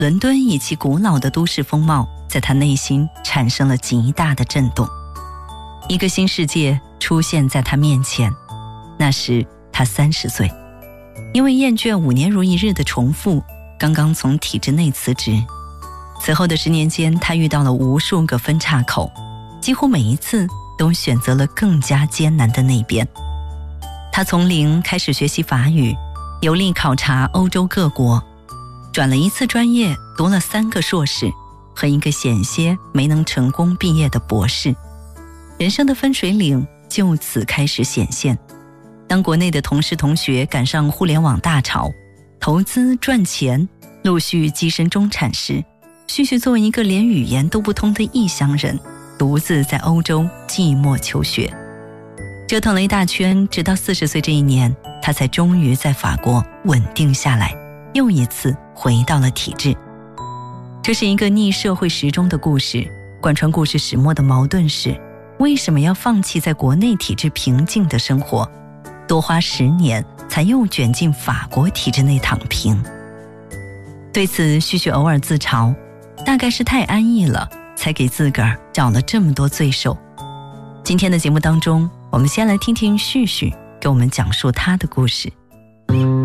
伦敦以其古老的都市风貌在他内心产生了极大的震动。一个新世界出现在他面前，那时他30岁，因为厌倦5年如一日的重复，刚刚从体制内辞职。此后的10年间，他遇到了无数个分岔口，几乎每一次都选择了更加艰难的那边。他从零开始学习法语，游历考察欧洲各国，转了1次专业，读了3个硕士和一个险些没能成功毕业的博士。人生的分水岭就此开始显现。当国内的同事同学赶上互联网大潮，投资赚钱陆续跻身中产时，旭旭作为一个连语言都不通的异乡人，独自在欧洲寂寞求学，折腾了一大圈，直到40岁这一年，他才终于在法国稳定下来，又一次回到了体制。这是一个逆社会时钟的故事，贯穿故事始末的矛盾是，为什么要放弃在国内体制平静的生活，多花10年才又卷进法国体制内躺平？对此，旭旭偶尔自嘲，大概是太安逸了，才给自个儿找了这么多罪受。今天的节目当中，我们先来听听旭旭给我们讲述他的故事。